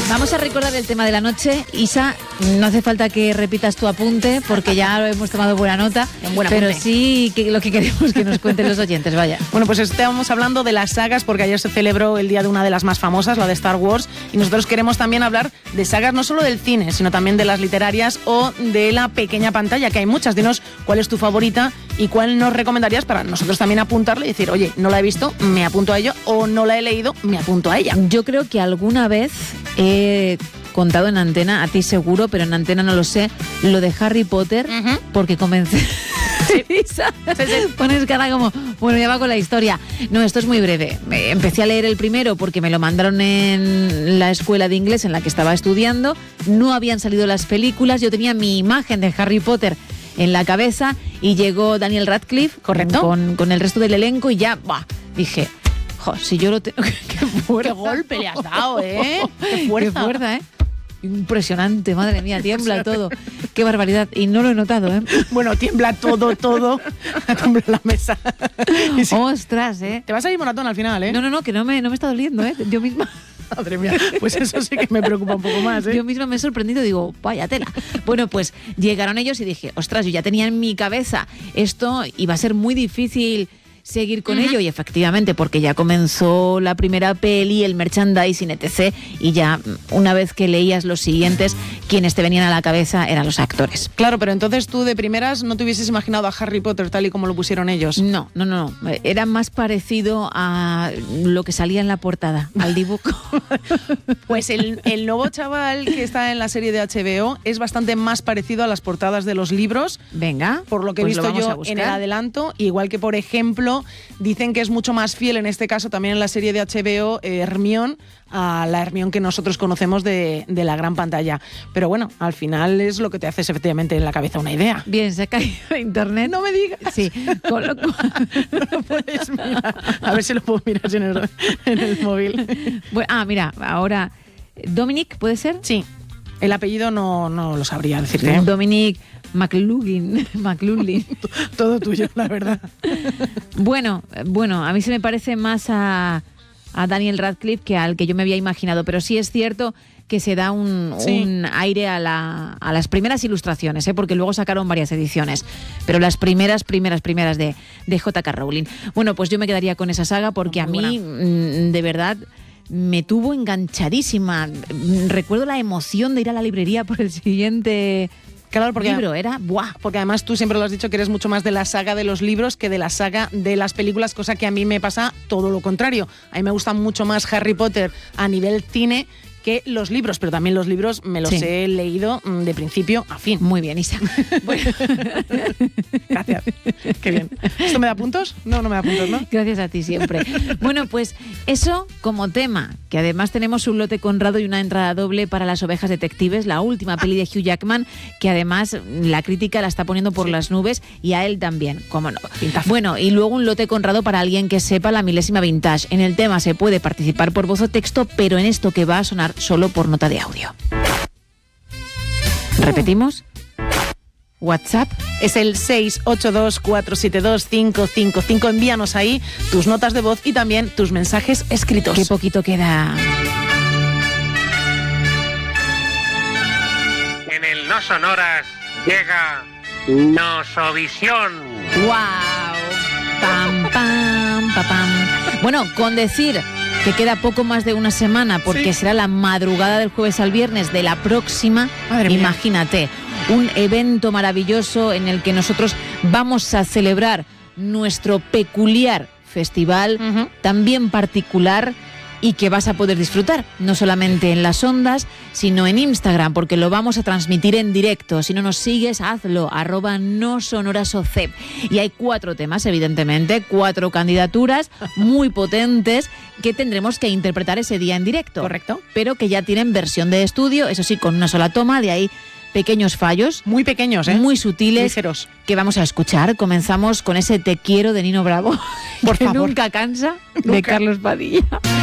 Vamos a recordar el tema de la noche. Isa, no hace falta que repitas tu apunte porque ya hemos tomado buena nota, pero sí que lo que queremos que nos cuenten los oyentes, vaya. Bueno, pues estamos hablando de las sagas porque ayer se celebró el día de una de las más famosas, la de Star Wars, y nosotros queremos también hablar de sagas no solo del cine, sino también de las literarias o de la pequeña pantalla, que hay muchas. Dinos cuál es tu favorita y cuál nos recomendarías para nosotros también apuntarle y decir, oye, no la he visto, me apunto a ello, o no la he leído, me apunto a ella. Yo creo que alguna vez he contado en antena, a ti seguro, pero en antena no lo sé, lo de Harry Potter, porque comencé... Sí. Pones cara como, bueno, ya va con la historia. No, esto es muy breve. Empecé a leer el primero porque me lo mandaron en la escuela de inglés en la que estaba estudiando. No habían salido las películas. Yo tenía mi imagen de Harry Potter en la cabeza y llegó Daniel Radcliffe, correcto, con el resto del elenco y ya, dije, si yo lo tengo... Qué golpe le has dado, ¿eh? Qué fuerza, ¿eh? Impresionante, madre mía, tiembla todo. Qué barbaridad. Y no lo he notado, ¿eh? Bueno, tiembla todo. Tiembla la mesa. Sí. Ostras, ¿eh? Te vas a ir moratón al final, ¿eh? No, que no me está doliendo, ¿eh? Yo misma... Madre mía, pues eso sí que me preocupa un poco más, ¿eh? Yo misma me he sorprendido, digo, vaya tela. Bueno, pues llegaron ellos y dije, ostras, yo ya tenía en mi cabeza esto, iba a ser muy difícil seguir con ello, y efectivamente, porque ya comenzó la primera peli, el merchandising, etc., y ya una vez que leías los siguientes, quienes te venían a la cabeza eran los actores. Claro, pero entonces tú de primeras no te hubieses imaginado a Harry Potter tal y como lo pusieron ellos. No, era más parecido a lo que salía en la portada, al dibujo. Pues el nuevo chaval que está en la serie de HBO es bastante más parecido a las portadas de los libros. Venga, por lo que he visto yo en el adelanto, igual que por ejemplo dicen que es mucho más fiel en este caso también en la serie de HBO Hermione a la Hermione que nosotros conocemos de la gran pantalla. Pero bueno, al final es lo que te haces efectivamente en la cabeza una idea. Bien, se ha caído de internet. No me digas. Sí, con lo cual... No lo puedes mirar. A ver si lo puedo mirar en el móvil. Bueno, mira, ahora... ¿Dominic puede ser? Sí. El apellido no lo sabría decirte. Dominic McLuhan. Todo tuyo, la verdad. Bueno, a mí se me parece más a Daniel Radcliffe que al que yo me había imaginado, pero sí es cierto que se da un aire a las primeras ilustraciones, porque luego sacaron varias ediciones, pero las primeras de J.K. Rowling. Bueno, pues yo me quedaría con esa saga porque a mí, de verdad... me tuvo enganchadísima. Recuerdo la emoción de ir a la librería por el siguiente libro. Era ¡buah! Porque además tú siempre lo has dicho que eres mucho más de la saga de los libros que de la saga de las películas, cosa que a mí me pasa todo lo contrario. A mí me gusta mucho más Harry Potter a nivel cine que los libros, pero también los libros me los he leído de principio a fin. Muy bien, Isa. Bueno. Gracias. Qué bien. ¿Esto me da puntos? No me da puntos, ¿no? Gracias a ti siempre. Bueno, pues eso como tema, que además tenemos un lote Conrado y una entrada doble para Las ovejas detectives, la última peli de Hugh Jackman, que además la crítica la está poniendo por las nubes y a él también, cómo no. Pintazo. Bueno, y luego un lote Conrado para alguien que sepa la milésima vintage. En el tema se puede participar por voz o texto, pero en esto que va a sonar solo por nota de audio. ¿Repetimos? WhatsApp es el 682472555. Envíanos ahí tus notas de voz y también tus mensajes escritos. Qué poquito queda. En el No Sonoras llega Nosovisión. ¡Wow! Pam, pam, pam, pam. Bueno, con decir que queda poco más de una semana porque será la madrugada del jueves al viernes de la próxima. Imagínate, un evento maravilloso en el que nosotros vamos a celebrar nuestro peculiar festival, también particular, y que vas a poder disfrutar, no solamente en las ondas, sino en Instagram, porque lo vamos a transmitir en directo. Si no nos sigues, hazlo, @nosonorasocep. Y hay 4 temas, evidentemente, 4 candidaturas muy potentes que tendremos que interpretar ese día en directo. Correcto. Pero que ya tienen versión de estudio, eso sí, con una sola toma, de ahí pequeños fallos. Muy pequeños, muy sutiles. Ligeros. Que vamos a escuchar. Comenzamos con ese Te quiero de Nino Bravo, por que favor. nunca cansa, de Carlos Padilla.